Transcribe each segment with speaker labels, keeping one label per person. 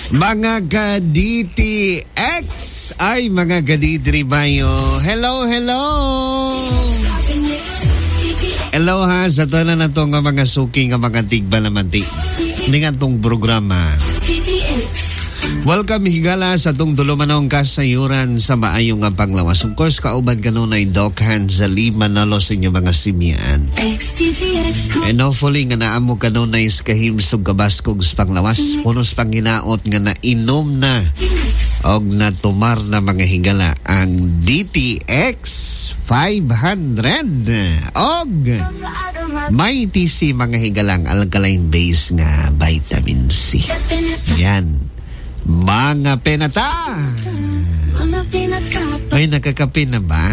Speaker 1: Mga ka-DTX ay mga ka-D3Bayo. Hello, hello! Hello ha, sa tanan na to nga mga suki nga mga tigbalamanti. Hindi nga itong programa. Welcome higala sa itong dulumanong kasayuran sa maayong nga panglawas. Of course, kauban ka nun ay Doc Hanzali Manalo sa inyo mga simyaan. And hopefully nga naamo ka nun ay kahimsog kabaskog sa panglawas. Punos pang hinaot nga na inom na og natumar na mga higala ang DTX 500 og may TC mga higalang alkaline base nga vitamin C. Yan. Mga penata! Ay, nakakape na ba?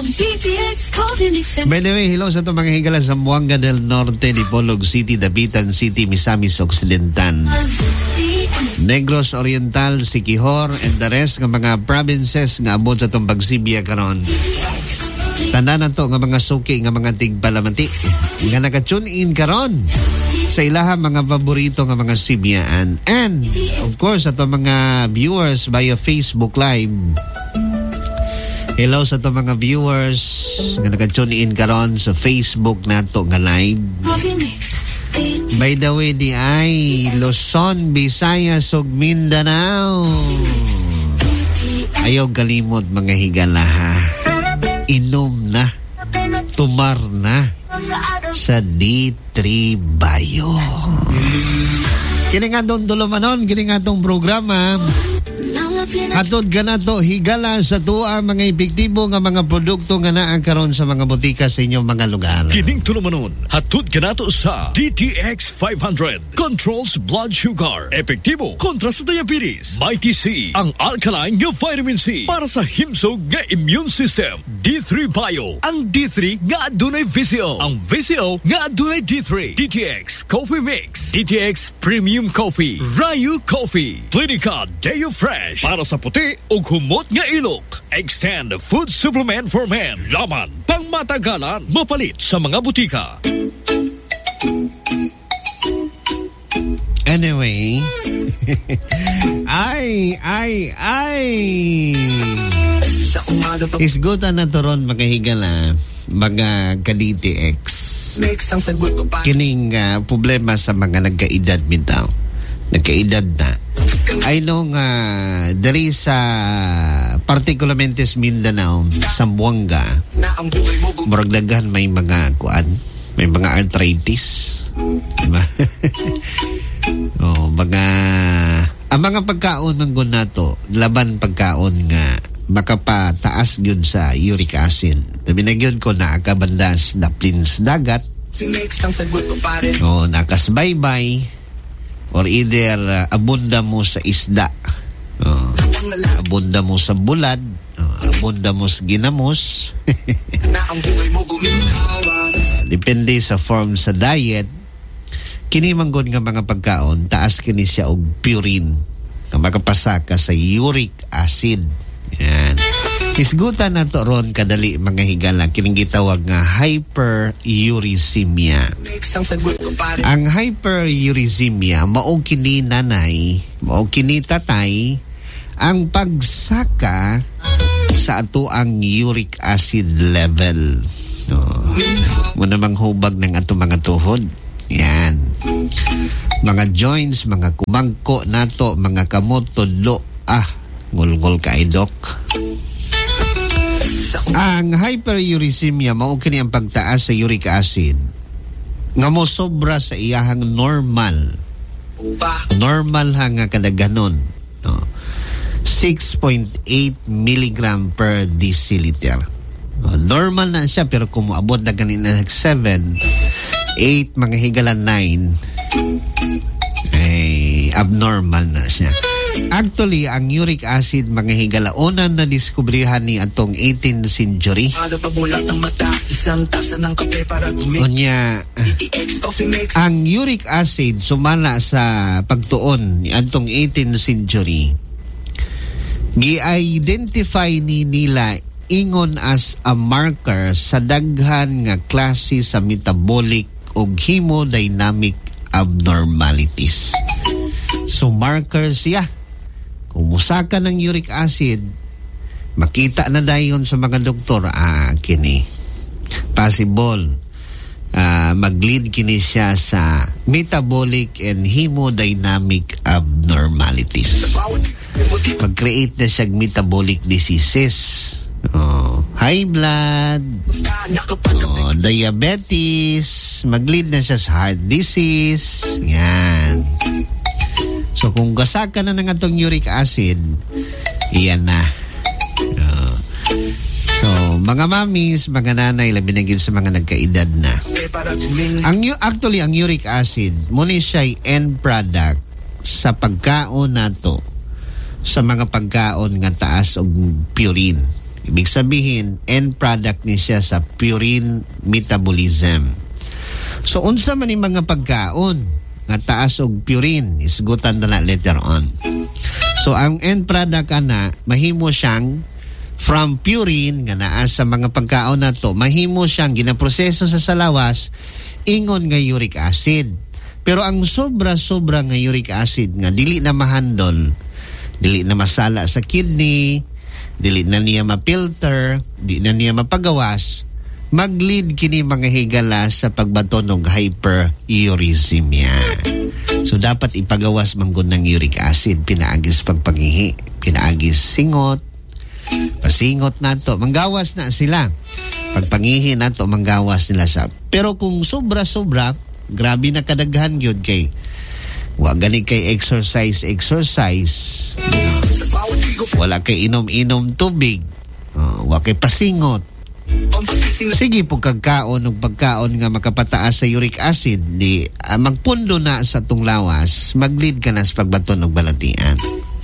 Speaker 1: By the way, hello sa itong mga higala sa Zamboanga del Norte, Dipolog City, Dapitan City, Misamis Occidental, Negros Oriental, Siquijor, and the rest ng mga provinces nga abot sa itong Bagsibia karon. Tanda na to nga mga suki, nga mga tigpalamanti, nga naka-tune in karon sa ilaha mga paborito nga mga sibyaan. And of course ato mga viewers via Facebook Live. Hello sa ato mga viewers nga naka-tune in karon sa Facebook nato nga live. By the way, di ay Luzon, Visayas ug Mindanao. Ayaw kalimot mga higala ha. Inom na, tumar na sa D3Bayo. Kini nga doon dulumanon, kini nga itong programa. Hatod ka na to, higala sa tuwa mga epektibo nga mga produkto nga naangkaroon sa mga butika sa inyong mga lugar.
Speaker 2: Kining tulumanon, hatod ka na to sa DTX 500. Controls blood sugar. Epektibo kontra sa diabetes. May TC, ang alkaline nga vitamin C para sa himsog nga immune system. D3Bayo, ang D3 nga adunay VCO. Ang VCO nga adunay D3. DTX Coffee Mix. DTX Premium Coffee. Rayu Coffee. Clinica Deo Fresh. Para sa puti o humot nga ilok. Extend food supplement for men. Laman, pangmatagalan, mapalit sa mga butika.
Speaker 1: Anyway, isgutan na to ron mga higala, mga ka-DTX. Kining problema sa mga nagkaedad bitaw. Nagkaedad na. I know dari sa particularmente sa Mindanao, Zamboanga, Moragdagan may mga kuan, may mga arthritis. Diba? Ang mga pagkaon ng nato, laban pagkaon nga makapataas yun sa uric acid. Binagyon ko na akabandas na plins dagat, nakasbaybay, or either abunda mo sa isda, abunda mo sa bulad, abunda mo sa ginamos. Depende sa form sa diet. Kini manggon nga mga pagkaon, taas kini siya og purine nga makapasaka sa uric acid. Yan. Isgutan na to ron kadali mga higala, kining gitawag nga hyperuricemia. Ang hyperuricemia mao kini nanay, mao kini tatay, ang pagsaka sa ato ang uric acid level. Muna manghubag ng ato mga tuhod. Yan. Mga joints, mga kumangko nato, mga kamot, tudlo, ngulngol ka idok. Ang hyperuricemia mao kini ang pagtaas sa uric acid nga mo sobra sa iyahang normal nga kadaganon, 6.8 milligram per deciliter. Normal na siya, pero kung moabot na kanina 7, 8, mga higala 9, ay abnormal na siya. Actually, ang uric acid, mga higala, una na diskubrihan ni atong 18th century. Unya, ang uric acid sumala sa pagtuon ni atong 18th century. Gi-identify ni nila ingon as a marker sa daghan nga klase sa metabolic o hemodynamic abnormalities. So marker siya Umusaka ng uric acid, makita na dayon sa mga doktor, kini possible mag-lead kini siya sa metabolic and hemodynamic abnormalities. Mag-create na siya metabolic diseases. High blood, diabetes, mag-lead na siya sa heart disease. Yan. So kung gasaka na ng atong uric acid, iyan na. So mga mamis, mga nanay, labi na gid sa mga nagkaedad na. Actually, ang uric acid, muna siya end product sa pagkaon nato, sa mga pagkaon nga taas og purine. Ibig sabihin, end product ni siya sa purine metabolism. So, unsa man yung mga pagkaon nga taas og purine, isgutan na later on. So, ang end product na, mahimo siyang from purine nga naa sa mga pagkaon na to, mahimo siyang ginaproseso sa salawas, ingon nga uric acid. Pero ang sobra-sobra nga uric acid nga, dili na mahandol, dili na masala sa kidney, dili na niya mapilter, di na niya mapagawas, mag-lead kini mga higala sa pagbato ng hyperuricemia. So dapat ipagawas manggod ng uric acid, pinaagis pagpangihi, pinaagis singot, pasingot nato, manggawas na sila. Pagpangihi nato, manggawas nila sa. Pero kung sobra-sobra, grabe na kadaghan gyud kay wa gani kay exercise, wala kay inom-inom tubig, wa kay pasingot. Sige po kagkaon og pagkaon nga makapataas sa uric acid, di magpundo na sa tong lawas, mag-lead ka na sa pagbaton og balatian.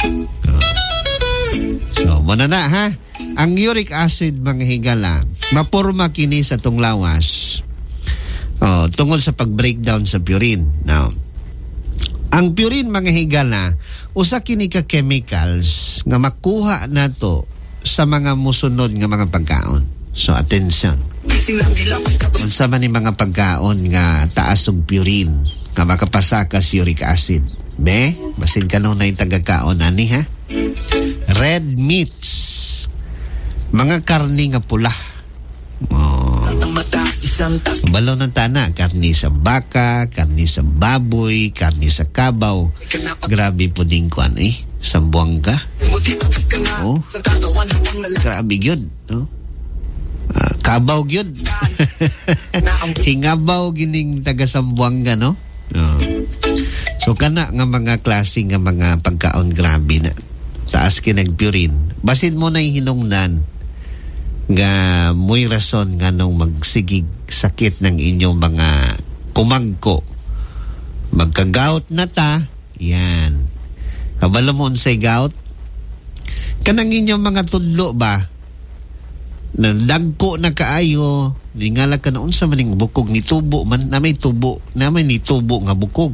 Speaker 1: So muna na ha, ang uric acid mga higala, maporma kini sa tong lawas tungod sa pag-breakdown sa purine. Now, ang purine mga higala, usa kini ka chemicals nga makuha nato sa mga musunod nga mga pagkaon. So attention. Unsa man ni mga pagkaon nga taas og purine nga makapasaka sa uric acid? Basin kanong na yung tagakaon ani ha? Red meats, mga karni nga pula. Balo ng tana, karni sa baka, karni sa baboy, karni sa kabaw. Grabe po din ko Sambuanga. Grabe yun. Kabaw yun. Hingabaw gining taga Sambuanga, no? So kana nga mga klase nga mga pagkaon grabe na taas kinag-purine. Basin mo na yung hinungdan nga muy rason nga nung magsigig sakit ng inyong mga kumagko. Magka-gout na ta, yan. Kabalo mo unsay gout? Kanang inyong mga tudlo ba? Na dagko na kaayo, lingala ka na unsa maning bukog ni tubo man, na may tubo nga bukog.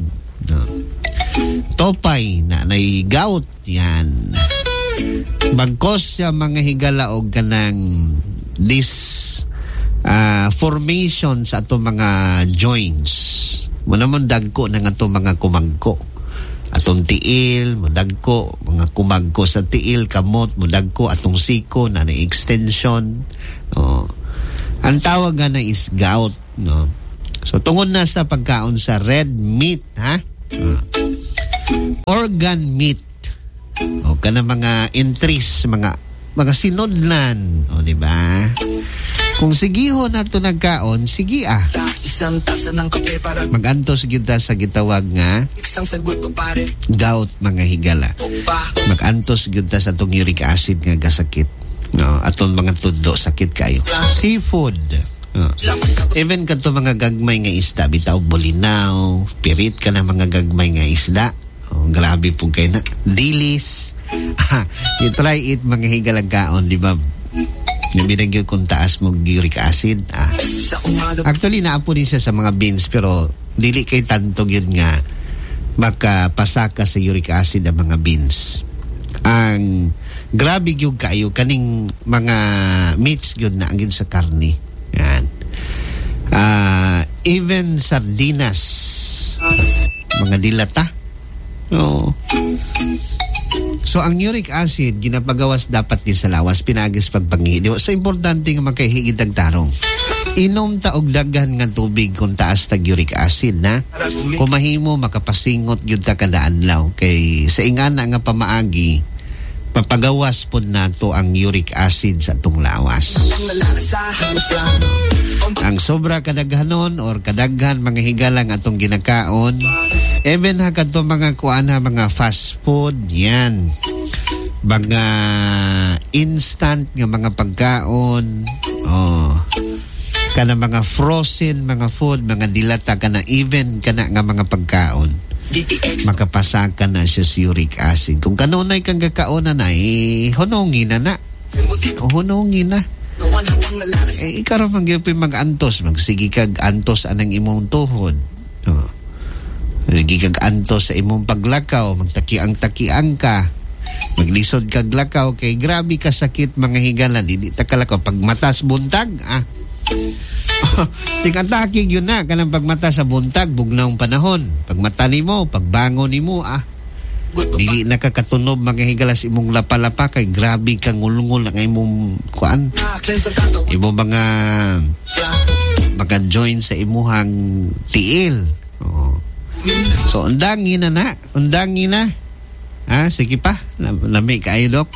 Speaker 1: Topay na nay gout, yan. Bagkos sa mga higala og kanang formation sa ato mga joints. Muna mo dagko na nga ato mga kumagko. Atong tiil, mudagko, mga kumagko sa tiil, kamot, mudagko, atong siko, na extension. Ang tawag nga na is gout. No? So, tungod na sa pagkaon sa red meat, ha? Organ meat. O ka na mga entries, mga sinodlan. O, diba? Kung sigiho na ito nagkaon, sige Mag-antos kita sa gitawag nga gout mga higala. Mag-antos kita sa itong uric acid nga gasakit. No, atong mga tudlo sakit kayo. Seafood. Even kanto mga gagmay nga isda, bitaw bolinaw, pirit ka na mga gagmay nga isda. Grabe po kayo na. Dilis. You try it mga higalagaon, di ba? Yung binagyo kung taas mong uric acid. Actually, naapo din siya sa mga beans, pero dili kay tantog yun nga makapasaka sa uric acid ang mga beans. Ang grabe yung kayo, kaning mga meats yun na angin sa karne. Yan. Even sardinas, mga dilata. So ang uric acid ginapagawas dapat ni sa lawas pinagis pagpangihi. So importante nga makahigid ang tarong. Inom ta og daghan nga tubig kung taas tag uric acid na. Kung mahimo makapasingot gyud ta kada adlaw kay sa ingana nga pamaagi papagawas pod nato ang uric acid sa atong lawas. Ang sobra kadaghanon or kadaghan mga higalang atong ginakaon, even ha kadto mga kuana mga fast food yan, mga instant nga mga pagkaon, kana mga frozen mga food, mga dilata kana even kana nga mga pagkaon, makapasaka na siya sa uric acid. Kung kanunay kang kakaonan na hunongin na hunongin na ikaw magyupi mag-antos, magsigi kag antos anang imong tuhod, gigag antos sa imong paglakaw, magtakiang-takiang ka, maglisod kag lakaw kay grabe ka sakit mga higalan, hindi ta kalakaw pag matas buntag Tingkataki yun na kanang pagmata sa buntag bugnaong panahon. Pagmata nimo, pagbangon nimo dili nakakatunob mga higalas imong lapalapa kay grabe kang ngulngul ang imong kuan. Imong mga joint sa imuhang tiil. So undangin na. Sige pa. Lami kayo, Dok.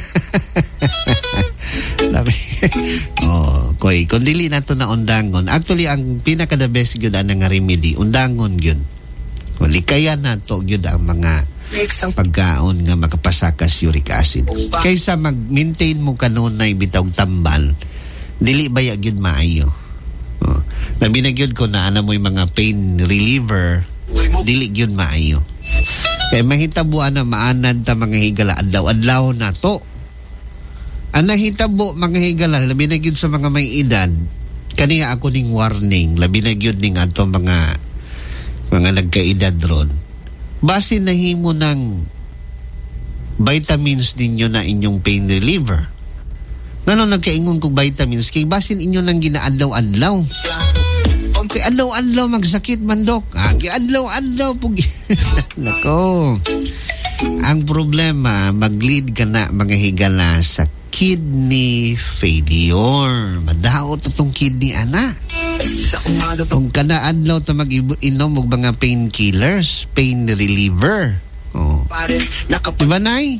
Speaker 1: Kung dili nato na undangon, actually ang pinaka the best gyud ang nga remedy undangon gyud. Likayan nato gyud ang mga pagkaon nga makapasakas uric acid kaysa mag-maintain mo kanunay bitaw tambal, dili baya gyud maayo. Labi na gyud ko na ana mo'y mga pain reliever, dili gyud maayo kay mahitabuan na maanan ta mga higala adlaw-adlaw na to. Ang nahitabo mga higala, labi na gyud sa mga may edad, kaniya ako ning warning, labi na gyud ning ato mga nagkaedad ron. Base nahimo ng vitamins ninyo na inyong pain reliever. Ngano nagkaingon kog vitamins kay basin inyo nang ginaadlaw-adlaw. Kay adlaw-adlaw magsakit man, Dok. Kay adlaw-adlaw pug nako. Ang problema mag-lead ka na mga higala sa kidney failure. Madaot itong kidney, ana. Kung kana adlaw ta mag-inom og mga painkillers, pain reliever. Diba, Nay?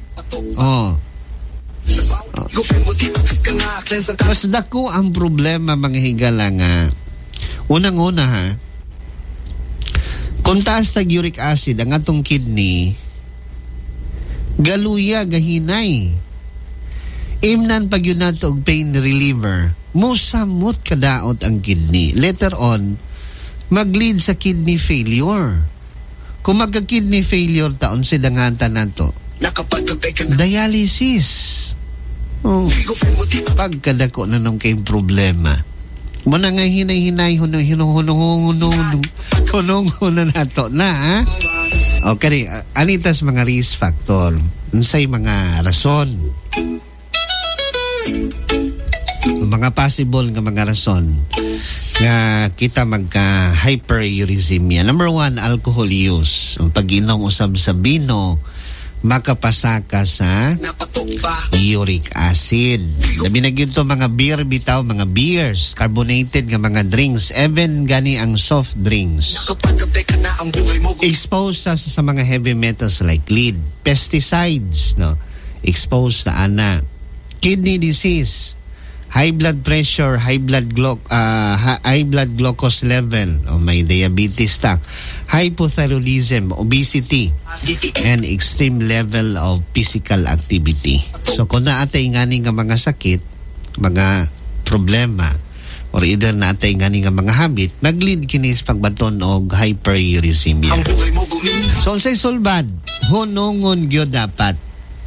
Speaker 1: Mas dako ang problema mga higala nga unang-una ha, kung taas tag uric acid ang atong kidney, galuya gahinay. Imnan pag yun nato og pain reliever, musamot kadaot ang kidney. Later on, mag-lead sa kidney failure. Kung magka-kidney failure taon sidangatan nato, dialysis. Pagkadako na nung kay problema. Muna nga hinay-hinay, hunong-hunong na nato na, ha? Okay, anitas mga risk factor. Unsay mga rason. Mga possible nga mga rason nga kita magka-hyperuricemia. Number 1, alcohol use. Ang pag-inom usab sa bino, makapasaka sa uric acid. Labi na gyud to mga beer bitaw, mga beers, carbonated nga mga drinks, even gani ang soft drinks. Exposed sa mga heavy metals like lead, pesticides, no? Exposed sa ana. Kidney disease, high blood pressure, high blood glucose level, o may diabetes ta, hypothyroidism, obesity, and extreme level of physical activity. So kung naatay ngani nga mga sakit, mga problema, or either naatay ngani nga mga habit, mag-lead kinis pagbaton og hyperuricemia. So unsay sulbad? Hunongon gyud dapat.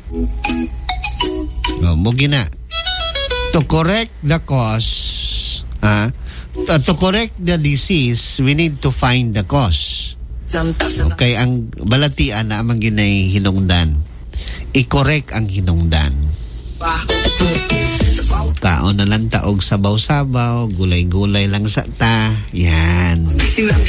Speaker 1: Mugi na. To correct the cause, to correct the disease, we need to find the cause. Okay, ang balatian na amang ginay hinungdan. I-correct ang hinungdan. Kaon na lang taog sabaw-sabaw, gulay-gulay lang sa ta. Yan.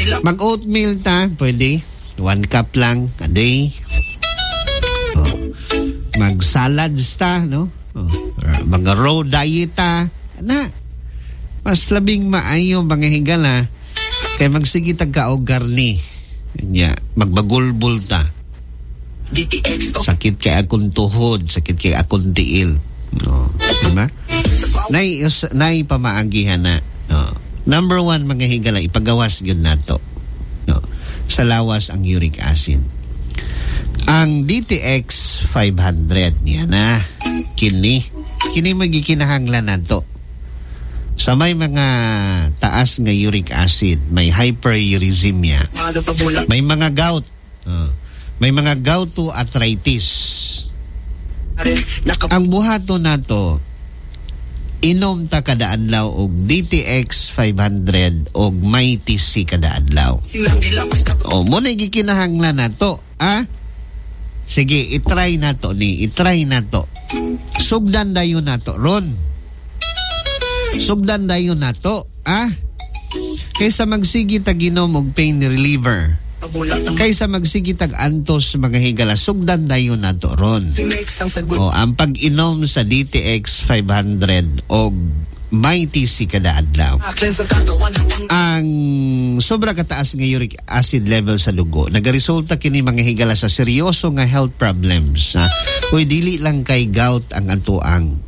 Speaker 1: Mag-oatmeal ta, pwede. 1 cup lang a day. Mag-salads ta, no? Mga raw diet ta. Na, mas labing maayo mga higala kay magsige tagka og garni. Nya, magbagulbul ta. Sakit kay akong tuhod, sakit kay akong tiil. No, diba? Nay pamaagihan na. No. Number 1 mga higala, ipagawas yun nato. No. Sa lawas ang uric acid. Ang DTX 500 niya na kini magikinahanglan nato. Sa may mga taas nga uric acid, may hyperuricemia, may mga gout, may mga gout to arthritis. Ang buhato nato, inom ta kada adlaw og DTX 500 og may TC kada adlaw. O mo na gikinahanglan nato, sige, itry nato ni, Sugdan dayon nato ron. Sugdan dayon nato, kaysa magsigi tag inom og pain reliever. Kaysa magsigi tag antos mga higala, sugdan dayon nato ron. O ang pag-inom sa DTX 500 og may TC kada adlaw. Ang sobra kataas nga uric acid level sa dugo, nagaresulta kini mga higala sa seryoso nga health problems. Uy, dili lang kay gout ang antuang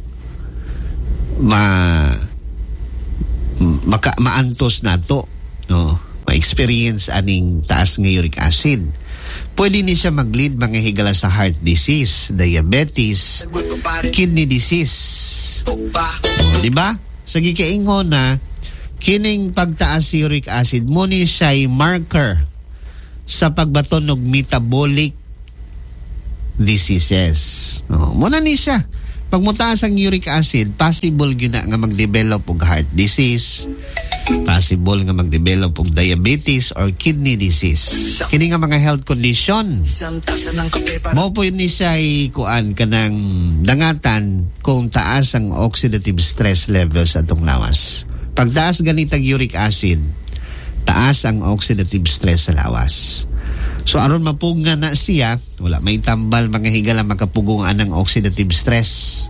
Speaker 1: maantos nato, no? Ma-experience aning taas nga uric acid. Pwede ni siya mag-lead mga higala sa heart disease, diabetes, kidney disease. Diba? Sa gikaingon na kining pagtaas uric acid mo ni siya'y marker sa pagbaton og metabolic diseases. Muna ni siya. Pag mutaas ang uric acid, possible yun na nga mag-develop og heart disease, possible nga mag-develop og diabetes or kidney disease. Kini nga mga health condition, mo po yun ni siya'y kuan kanang dangatan kung taas ang oxidative stress levels atong lawas. Pag taas ganitang uric acid, taas ang oxidative stress sa lawas. So aron mapugngan na siya, wala may tambal mga higala makapugungan ng oxidative stress.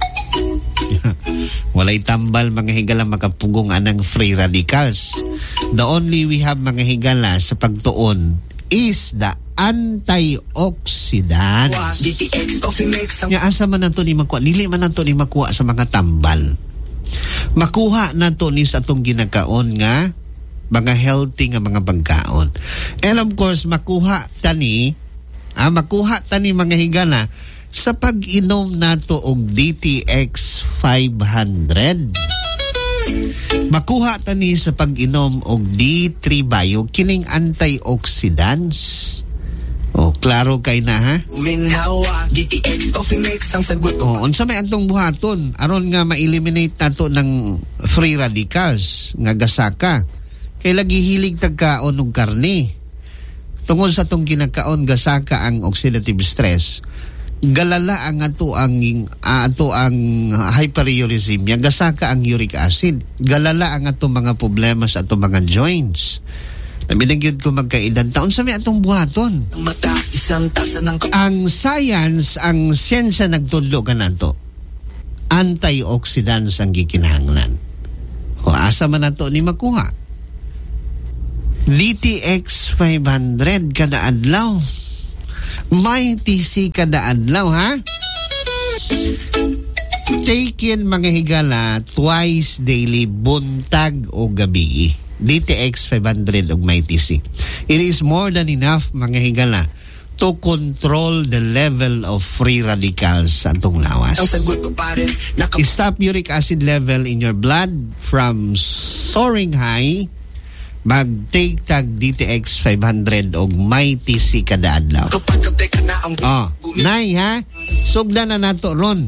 Speaker 1: Walay tambal mga higala makapugungan ng free radicals. The only we have mga higala sa pagtuon is the antioxidants. Nya asa man nato ni makuha, dili man nato ni makuha sa mga tambal. Makuha nato ni sa atong ginakaon nga mga healthy nga mga pagkaon. And of course, makuha tani mga higala sa pag-inom nato og DTX 500. Makuha tani sa pag-inom og D3 Bio, kining antioxidants. Klaro kay na ha? Unsa may antong buhaton aron nga ma-eliminate nato ng free radicals nga gasaka. Kay lagi hilig tagkaon og karne. Tungod sa tong kinakaon gasaka ang oxidative stress, galala ang ato ang hyperuricemia, gasaka ang uric acid, galala ang ato mga problema sa ato mga joints. Nabinagyod ko magkaedad taon sa may atong buhaton. Ang science, ang siyensya nagtudlo ka nato. Antioxidants ang gikinahanglan. Asa man nato ni makuha? DTX 500 kada adlaw. May TC kada adlaw, ha? Take in mga higala twice daily, buntag o gabi. DTX 500 og may TC. It is more than enough mga higala to control the level of free radicals sa atong lawas. Stop uric acid level in your blood from soaring high. Mag-take tag DTX 500 og may TC kada adlaw. Nay ha, sugdan na nato ron.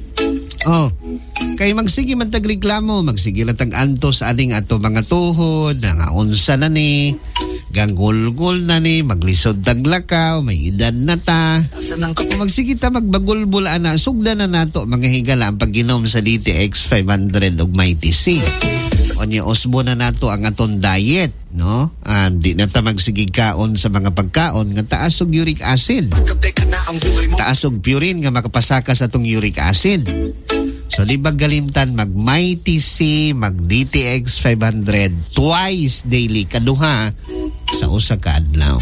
Speaker 1: Kay magsige man tag reklamo, magsige lang tag antos aning ato mga tuhod, nga unsa na ni, ganggol-gol na ni, maglisod tag lakaw, may edad na ta. Magsige ta magbagulbul ana, sugdan na nato mga higala ang pag-inom sa DTX 500 og may TC. anya usbo na nato ang aton diet, no? Di na ta magsigig kaon sa mga pagkaon nga taas og uric acid. Taas og purine nga makapasaka sa atong uric acid. So libag galimtan mag Mighty C, mag DTX 500 twice daily kaduha sa usa ka adlaw.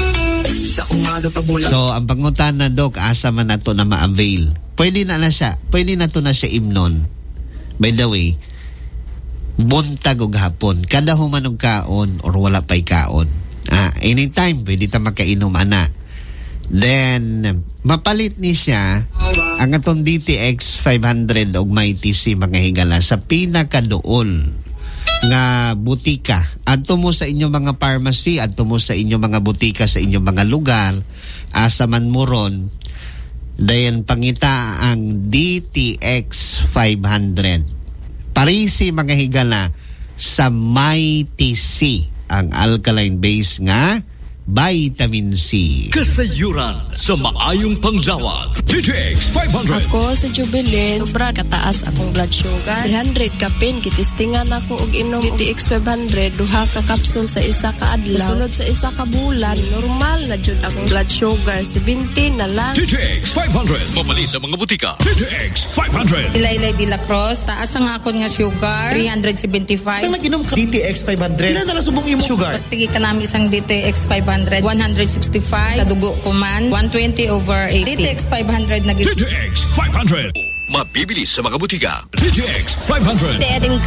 Speaker 1: So ang pangutana, Dok, asa man nato na ma-avail? Pwede na siya imnon. By the way, buntag og hapon, kada human og kaon or wala pay kaon. Anytime pwede ta makainom ana. Then mapalit ni siya ang atong DTX 500 og Mighty C mga higala sa pinakaduol nga butika. Adto mo sa inyong mga pharmacy, adto mo sa inyong mga butika sa inyong mga lugar, asa man mo ron, dayon pangita ang DTX 500. Parisi mga higala sa Mighty C, ang alkaline base nga vitamin C.
Speaker 2: Kasayuran sa maayong panglawas. DTX 500.
Speaker 3: Ako sa Jubilee, sobra kataas akong blood sugar. 300 kapin, kitistingan ako og inom DTX 500, duha ka kapsul sa isa ka adlaw. Sulod sa isa ka bulan, normal na jud akong blood sugar. 70 na lang.
Speaker 2: DTX 500. Mabali sa mga butika. DTX 500.
Speaker 4: Ilaylay de la Cruz, taas ang akon nga sugar, 375.
Speaker 5: Saan nag-inom ka DTX 500? Ilan na lang subong imong sugar?
Speaker 4: Tigi ka namin isang DTX 500, 165. Sa dugo ko man, 120/80. DTX 500 na
Speaker 2: DTX 500. Mabibili sa mga butika. DTX 500.